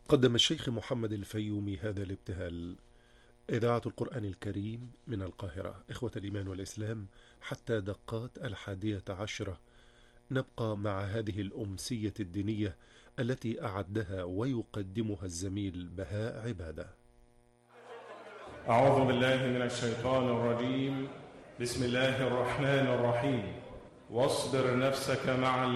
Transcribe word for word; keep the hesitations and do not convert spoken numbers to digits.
قدم الشيخ محمد الفيومي هذا الابتهال. إذاعة القرآن الكريم من القاهرة. إخوة الإيمان والإسلام، حتى دقات الحادية عشرة نبقى مع هذه الأمسية الدينية التي أعدها ويقدمها الزميل بهاء عبادة. أعوذ بالله من الشيطان الرجيم. بسم الله الرحمن الرحيم. واصبر نفسك مع